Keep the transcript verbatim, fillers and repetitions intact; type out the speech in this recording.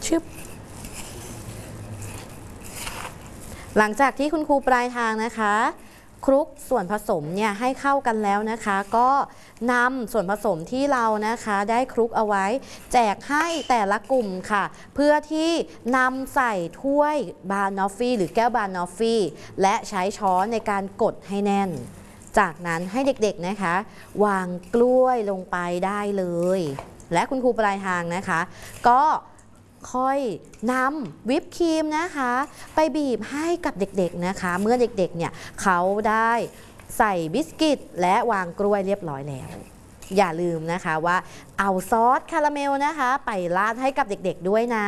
ชึบหลังจากที่คุณครูปลายทางนะคะคลุกส่วนผสมเนี่ยให้เข้ากันแล้วนะคะก็นำส่วนผสมที่เรานะคะได้คลุกเอาไว้แจกให้แต่ละกลุ่มค่ะเพื่อที่นำใส่ถ้วยบานอฟฟี่หรือแก้วบานอฟฟี่และใช้ช้อนในการกดให้แน่นจากนั้นให้เด็กๆนะคะวางกล้วยลงไปได้เลยและคุณครูปลายทางนะคะก็ค่อยนำวิปครีมนะคะไปบีบให้กับเด็กๆนะคะเมื่อเด็กๆเนี่ยเขาได้ใส่บิสกิตและวางกล้วยเรียบร้อยแล้วอย่าลืมนะคะว่าเอาซอสคาราเมลนะคะไปราดให้กับเด็กๆด้วยนะ